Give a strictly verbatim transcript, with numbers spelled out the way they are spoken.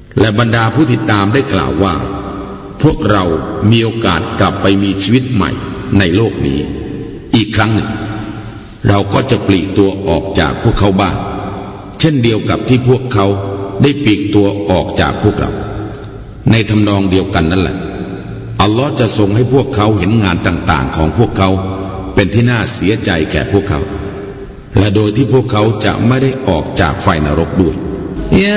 และบรรดาผู้ที่ตามได้กล่าวว่าพวกเรามีโอกาสกลับไปมีชีวิตใหม่ในโลกนี้อีกครั้งหนึ่งเราก็จะปลีกตัวออกจากพวกเขาบ้างเช่นเดียวกับที่พวกเขาได้ปลีกตัวออกจากพวกเราในทำนองเดียวกันนั่นแหละอัลลอฮ์จะทรงให้พวกเขาเห็นงานต่างๆของพวกเขาเป็นที่น่าเสียใจแก่พวกเขาและโดยที่พวกเขาจะไม่ได้ออกจากไฟนรกด้วย